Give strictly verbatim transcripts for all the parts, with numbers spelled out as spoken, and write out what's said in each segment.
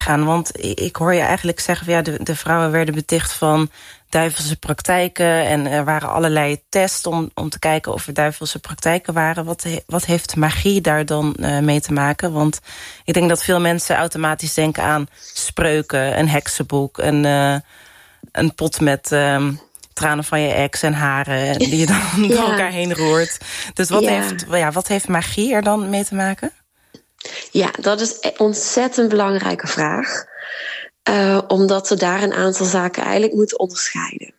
gaan? Want ik hoor je eigenlijk zeggen van ja, de, de vrouwen werden beticht van duivelse praktijken en er waren allerlei tests om, om te kijken of er duivelse praktijken waren. Wat, he, wat heeft magie daar dan uh, mee te maken? Want ik denk dat veel mensen automatisch denken aan spreuken, een heksenboek, een, uh, een pot met uh, tranen van je ex en haren die je dan ja. door elkaar heen roert. Dus wat, ja. heeft, ja, wat heeft magie er dan mee te maken? Ja, dat is een ontzettend belangrijke vraag. Uh, omdat we daar een aantal zaken eigenlijk moeten onderscheiden.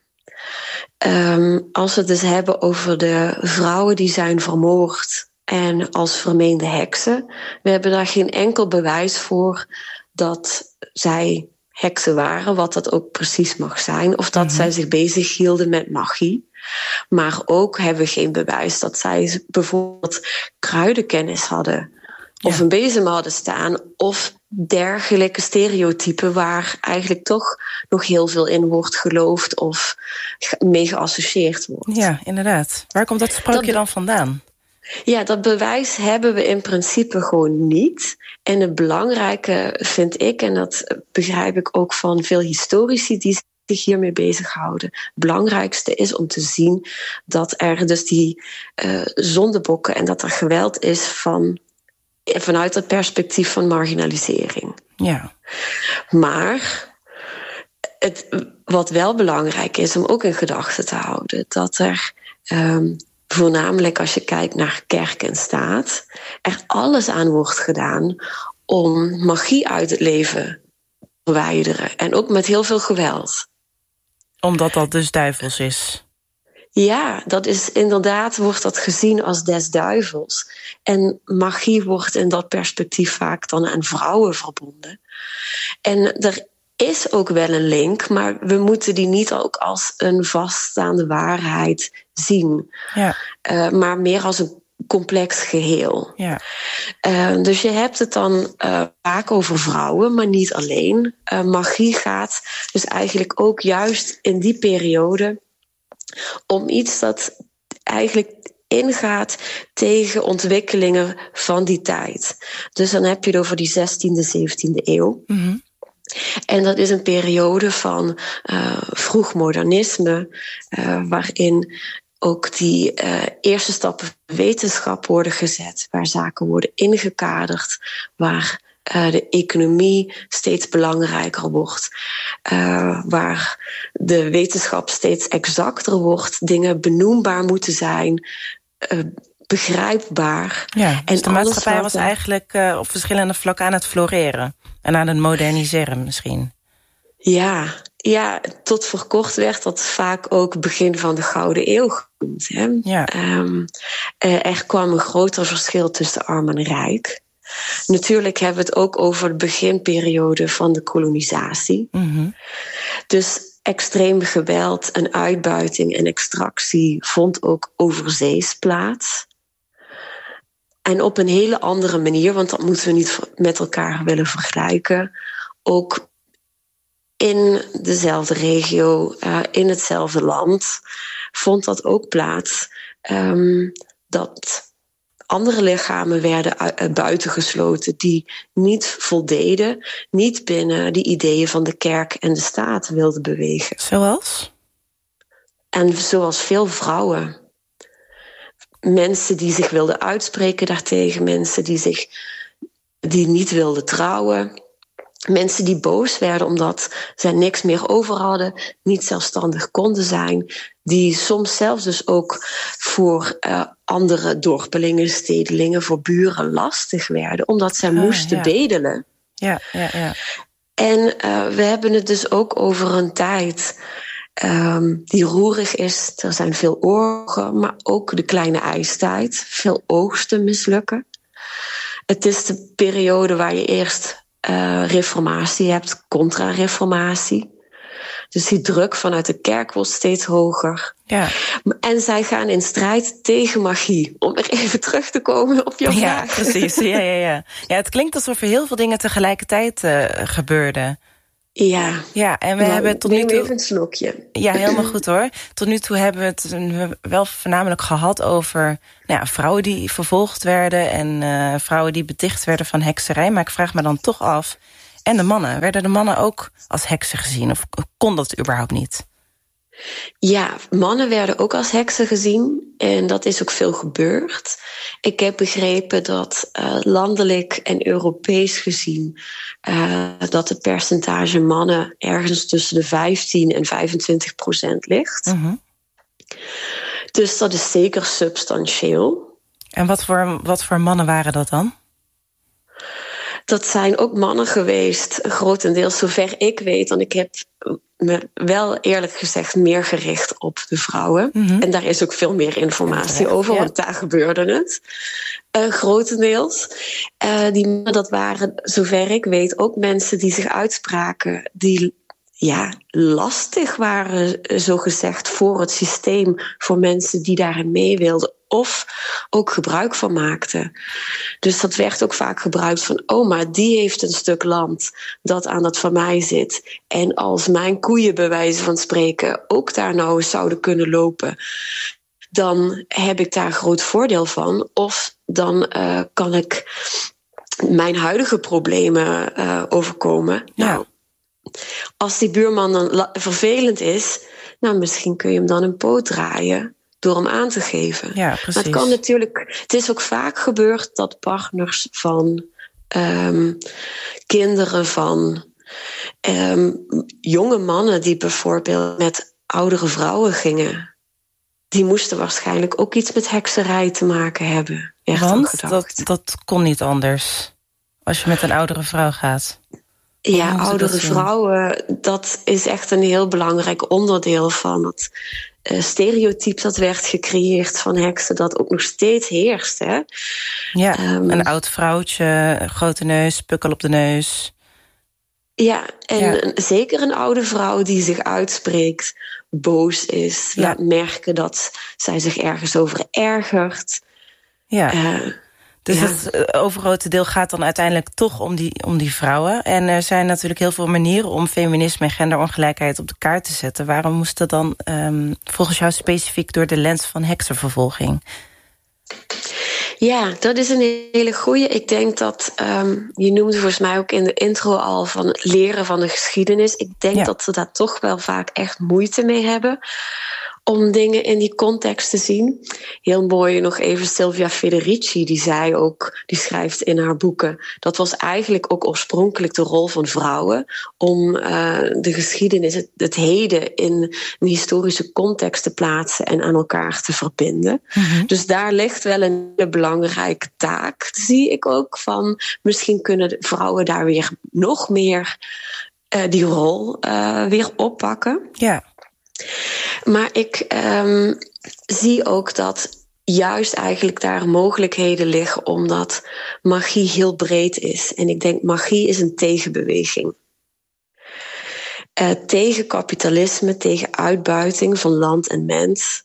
Um, als we het dus hebben over de vrouwen die zijn vermoord en als vermeende heksen. We hebben daar geen enkel bewijs voor dat zij heksen waren, wat dat ook precies mag zijn. Of dat mm-hmm. zij zich bezig hielden met magie. Maar ook hebben we geen bewijs dat zij bijvoorbeeld kruidenkennis hadden. Of ja. een bezem hadden staan, of dergelijke stereotypen waar eigenlijk toch nog heel veel in wordt geloofd of mee geassocieerd wordt. Ja, inderdaad. Waar komt dat sprookje dat, dan vandaan? Ja, dat bewijs hebben we in principe gewoon niet. En het belangrijke vind ik, en dat begrijp ik ook van veel historici die zich hiermee bezighouden. Het belangrijkste is om te zien dat er dus die uh, zondebokken en dat er geweld is van vanuit het perspectief van marginalisering. Ja. Maar het, wat wel belangrijk is om ook in gedachten te houden, dat er um, voornamelijk als je kijkt naar kerk en staat, er alles aan wordt gedaan om magie uit het leven te verwijderen. En ook met heel veel geweld. Omdat dat dus duivels is. Ja, dat is inderdaad, wordt dat gezien als des duivels. En magie wordt in dat perspectief vaak dan aan vrouwen verbonden. En er is ook wel een link, maar we moeten die niet ook als een vaststaande waarheid zien. Ja. Uh, maar meer als een complex geheel. Ja. Uh, dus je hebt het dan uh, vaak over vrouwen, maar niet alleen. Uh, magie gaat dus eigenlijk ook juist in die periode om iets dat eigenlijk ingaat tegen ontwikkelingen van die tijd. Dus dan heb je het over die zestiende, zeventiende eeuw. Mm-hmm. En dat is een periode van uh, vroeg modernisme, uh, waarin ook die uh, eerste stappen van wetenschap worden gezet, waar zaken worden ingekaderd, waar Uh, de economie steeds belangrijker wordt. Uh, waar de wetenschap steeds exacter wordt. Dingen benoembaar moeten zijn. Uh, begrijpbaar. Ja, dus en de maatschappij wat... was eigenlijk uh, op verschillende vlakken aan het floreren. En aan het moderniseren misschien. Ja, ja, tot voor kort werd dat vaak ook begin van de Gouden Eeuw genoemd. Hè? Ja. Um, uh, er kwam een groter verschil tussen arm en rijk. Natuurlijk hebben we het ook over de beginperiode van de kolonisatie. Mm-hmm. Dus extreem geweld en uitbuiting en extractie vond ook overzees plaats. En op een hele andere manier, want dat moeten we niet met elkaar willen vergelijken. Ook in dezelfde regio, uh, in hetzelfde land, vond dat ook plaats. Um, dat andere lichamen werden buitengesloten die niet voldeden, niet binnen die ideeën van de kerk en de staat wilden bewegen. Zoals? En zoals veel vrouwen. Mensen die zich wilden uitspreken daartegen, mensen die zich die niet wilden trouwen. Mensen die boos werden omdat zij niks meer over hadden, niet zelfstandig konden zijn, die soms zelfs dus ook voor uh, andere dorpelingen, stedelingen, voor buren lastig werden, omdat zij ah, moesten ja. bedelen. Ja, ja, ja. En uh, we hebben het dus ook over een tijd um, die roerig is. Er zijn veel oorlogen, maar ook de kleine ijstijd. Veel oogsten mislukken. Het is de periode waar je eerst Uh, reformatie hebt, contra-reformatie. Dus die druk vanuit de kerk wordt steeds hoger. Ja. En zij gaan in strijd tegen magie. Om er even terug te komen op jouw ja, vraag. Precies. Ja, ja, ja. Ja, het klinkt alsof er heel veel dingen tegelijkertijd uh, gebeurden. Ja. Ja, en we nou, hebben tot nu toe even een slokje. Ja, helemaal goed hoor. Tot nu toe hebben we het wel voornamelijk gehad over nou ja, vrouwen die vervolgd werden en uh, vrouwen die beticht werden van hekserij. Maar ik vraag me dan toch af, En de mannen, werden de mannen ook als heksen gezien? Of kon dat überhaupt niet? Ja, mannen werden ook als heksen gezien. En dat is ook veel gebeurd. Ik heb begrepen dat uh, landelijk en Europees gezien Uh, dat het percentage mannen ergens tussen de vijftien en vijfentwintig procent ligt. Uh-huh. Dus dat is zeker substantieel. En wat voor, wat voor mannen waren dat dan? Dat zijn ook mannen geweest, grotendeels zover ik weet. Want ik heb me wel eerlijk gezegd meer gericht op de vrouwen. Mm-hmm. En daar is ook veel meer informatie ja, over, ja. want daar gebeurde het. Uh, grotendeels. Uh, die mannen, dat waren, zover ik weet, ook mensen die zich uitspraken, die ja, lastig waren, zogezegd, voor het systeem, voor mensen die daarin mee wilden, of ook gebruik van maakten. Dus dat werd ook vaak gebruikt van, oh, maar die heeft een stuk land dat aan het van mij zit. En als mijn koeien, bij wijze van spreken, ook daar nou eens zouden kunnen lopen, dan heb ik daar groot voordeel van. Of dan uh, kan ik mijn huidige problemen uh, overkomen. Ja. Nou, als die buurman dan la- vervelend is, nou, misschien kun je hem dan een poot draaien door hem aan te geven. Ja, precies. Maar het kan natuurlijk, het is ook vaak gebeurd dat partners van um, kinderen van um, jonge mannen die bijvoorbeeld met oudere vrouwen gingen, die moesten waarschijnlijk ook iets met hekserij te maken hebben. Want dat, dat kon niet anders als je met een oudere vrouw gaat. Ja, oudere vrouwen, dat is echt een heel belangrijk onderdeel van het uh, stereotype dat werd gecreëerd van heksen, dat ook nog steeds heerst. Hè? Ja, um, een oud vrouwtje, een grote neus, pukkel op de neus. Ja, en ja. Een, zeker een oude vrouw die zich uitspreekt, boos is, ja. laat merken dat zij zich ergens over ergert. Ja. Uh, Dus ja. het overgrote deel gaat dan uiteindelijk toch om die, om die vrouwen. En er zijn natuurlijk heel veel manieren om feminisme en genderongelijkheid op de kaart te zetten. Waarom moest dat dan um, volgens jou specifiek door de lens van heksenvervolging? Ja, dat is een hele goeie. Ik denk dat, um, je noemde volgens mij ook in de intro al van het leren van de geschiedenis. Ik denk ja. dat ze daar toch wel vaak echt moeite mee hebben om dingen in die context te zien. Heel mooi nog even Silvia Federici, die zei ook, die schrijft in haar boeken, dat was eigenlijk ook oorspronkelijk de rol van vrouwen om uh, de geschiedenis, het, het heden in een historische context te plaatsen en aan elkaar te verbinden. Mm-hmm. Dus daar ligt wel een belangrijke taak, zie ik ook, van misschien kunnen de vrouwen daar weer nog meer uh, die rol uh, weer oppakken. Ja. Maar ik um, zie ook dat juist eigenlijk daar mogelijkheden liggen, omdat magie heel breed is. En ik denk, magie is een tegenbeweging. Uh, tegen kapitalisme, tegen uitbuiting van land en mens.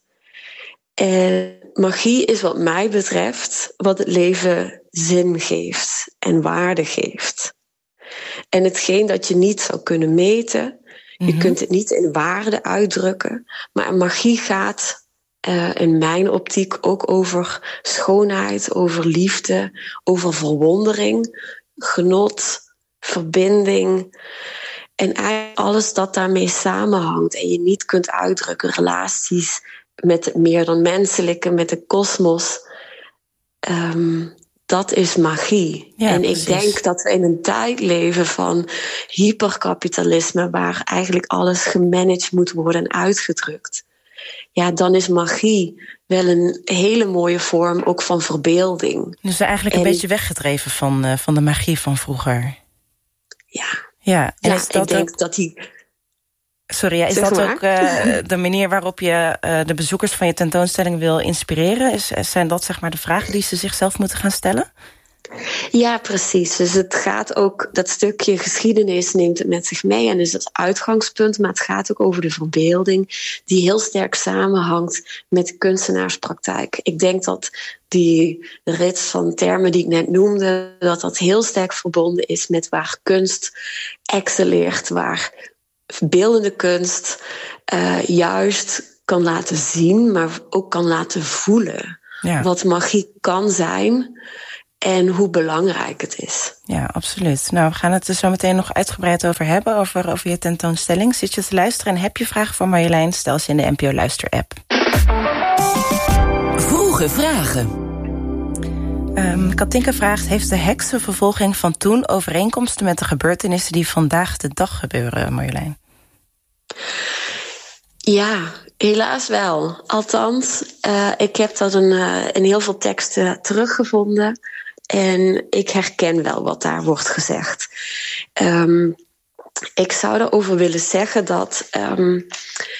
En magie is wat mij betreft wat het leven zin geeft en waarde geeft. En hetgeen dat je niet zou kunnen meten, je mm-hmm. kunt het niet in waarde uitdrukken, maar magie gaat uh, in mijn optiek ook over schoonheid, over liefde, over verwondering, genot, verbinding en eigenlijk alles dat daarmee samenhangt en je niet kunt uitdrukken, relaties met het meer dan menselijke, met de kosmos. Um, Dat is magie. Ja, en precies. Ik denk dat we in een tijd leven van hyperkapitalisme, waar eigenlijk alles gemanaged moet worden en uitgedrukt. Ja, dan is magie wel een hele mooie vorm ook van verbeelding. Dus eigenlijk en, een beetje weggedreven van, uh, van de magie van vroeger. Ja, ja, en ja is dat ik denk ook... dat die... Sorry, ja, is zeg dat maar. ook uh, de manier waarop je uh, de bezoekers van je tentoonstelling wil inspireren? Is, zijn dat zeg maar de vragen die ze zichzelf moeten gaan stellen? Ja, precies. Dus het gaat ook, dat stukje geschiedenis neemt het met zich mee en is het uitgangspunt, maar het gaat ook over de verbeelding die heel sterk samenhangt met de kunstenaarspraktijk. Ik denk dat die rits van termen die ik net noemde, dat dat heel sterk verbonden is met waar kunst excelleert, waar beeldende kunst uh, juist kan laten zien, maar ook kan laten voelen. Ja. Wat magie kan zijn en hoe belangrijk het is. Ja, absoluut. Nou, we gaan het er zo meteen nog uitgebreid over hebben, over, over je tentoonstelling. Zit je te luisteren en heb je vragen voor Marjolein? Stel ze in de N P O Luister-app. Vroege vragen. Um, Katinka vraagt, heeft de heksenvervolging van toen overeenkomsten met de gebeurtenissen die vandaag de dag gebeuren, Marjolein? Ja, helaas wel. Althans, uh, ik heb dat in, uh, in heel veel teksten teruggevonden. En ik herken wel wat daar wordt gezegd. Um, ik zou erover willen zeggen dat um,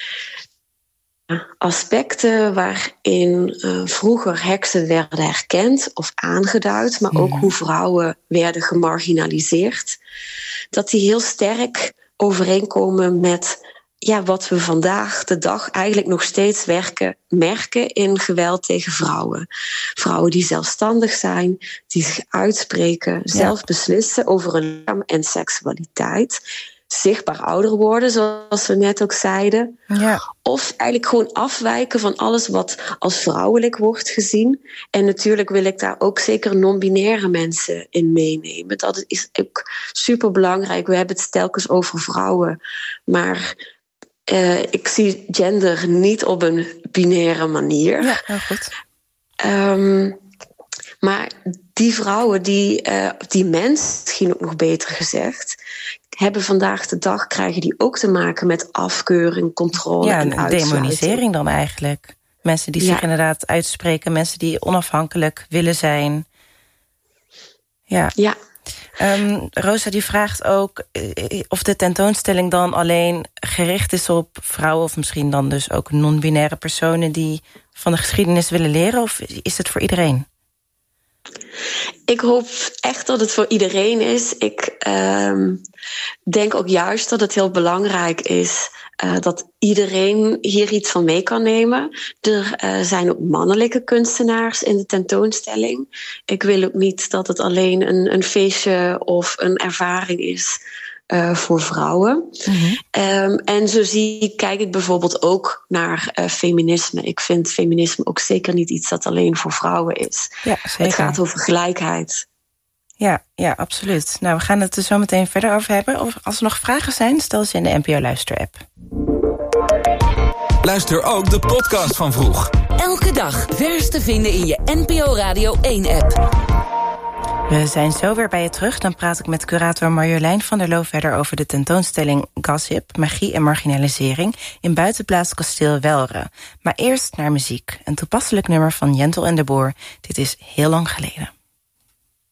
aspecten waarin uh, vroeger heksen werden herkend of aangeduid, maar ook hoe vrouwen werden gemarginaliseerd, dat die heel sterk overeenkomen met ja, wat we vandaag de dag eigenlijk nog steeds werken, merken in geweld tegen vrouwen. Vrouwen die zelfstandig zijn, die zich uitspreken, ja. zelf beslissen over hun lichaam en seksualiteit. Zichtbaar ouder worden, zoals we net ook zeiden. Ja. Of eigenlijk gewoon afwijken van alles wat als vrouwelijk wordt gezien. En natuurlijk wil ik daar ook zeker non-binaire mensen in meenemen. Dat is ook superbelangrijk. We hebben het telkens over vrouwen, maar Uh, ik zie gender niet op een binaire manier. Ja, heel goed. Um, maar die vrouwen, die, uh, die mensen, misschien ook nog beter gezegd, hebben vandaag de dag, krijgen die ook te maken met afkeuring, controle ja, en uitsluiting. Demonisering dan eigenlijk. Mensen die ja. zich inderdaad uitspreken, mensen die onafhankelijk willen zijn. Ja. Ja. Um, Rosa die vraagt ook of de tentoonstelling dan alleen gericht is op vrouwen, of misschien dan dus ook non-binaire personen die van de geschiedenis willen leren, of is het voor iedereen? Ik hoop echt dat het voor iedereen is. Ik um, denk ook juist dat het heel belangrijk is uh, dat iedereen hier iets van mee kan nemen. Er uh, zijn ook mannelijke kunstenaars in de tentoonstelling. Ik wil ook niet dat het alleen een, een feestje of een ervaring is Uh, voor vrouwen. Mm-hmm. Um, en zo zie ik, kijk ik bijvoorbeeld ook naar uh, feminisme. Ik vind feminisme ook zeker niet iets dat alleen voor vrouwen is. Ja, zeker. Het gaat over gelijkheid. Ja, ja, absoluut. Nou, we gaan het er zo meteen verder over hebben. Of als er nog vragen zijn, stel ze in de N P O Luister-app. Luister ook de podcast van Vroeg. Elke dag vers te vinden in je N P O Radio één-app. We zijn zo weer bij je terug. Dan praat ik met curator Marjolein van der Loo verder over de tentoonstelling Gossip, magie en marginalisering in Buitenplaats Kasteel Welre. Maar eerst naar muziek. Een toepasselijk nummer van Jentel en de Boer. Dit is Heel Lang Geleden.